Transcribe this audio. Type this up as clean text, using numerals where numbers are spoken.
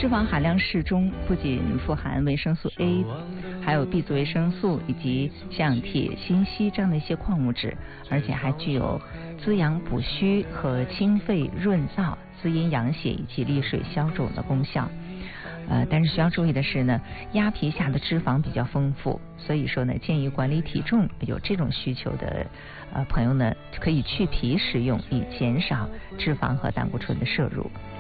脂肪含量适中，不仅富含维生素 A， 还有 B 族维生素以及像铁、锌、硒这样的一些矿物质，而且还具有滋养补虚和清肺润燥、滋阴养血以及利水消肿的功效。但是需要注意的是呢，鸭皮下的脂肪比较丰富，所以说呢，建议管理体重有这种需求的朋友呢，可以去皮食用，以减少脂肪和胆固醇的摄入。